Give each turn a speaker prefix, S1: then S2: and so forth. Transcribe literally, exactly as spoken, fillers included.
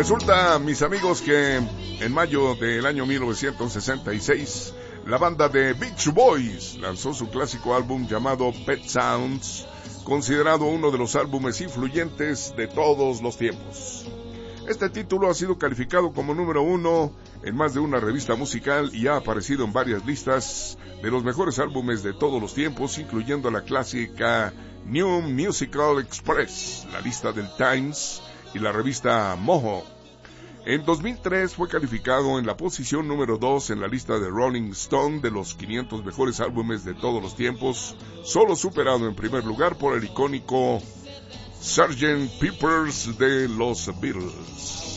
S1: Resulta, mis amigos, que en mayo del año mil novecientos sesenta y seis, la banda de Beach Boys lanzó su clásico álbum llamado Pet Sounds, considerado uno de los álbumes influyentes de todos los tiempos. Este título ha sido calificado como número uno en más de una revista musical y ha aparecido en varias listas de los mejores álbumes de todos los tiempos, incluyendo la clásica New Musical Express, la lista del Times y la revista Mojo. En dos mil tres fue calificado en la posición número dos en la lista de Rolling Stone de los quinientos mejores álbumes de todos los tiempos, solo superado en primer lugar por el icónico sergeant Pepper's de los Beatles.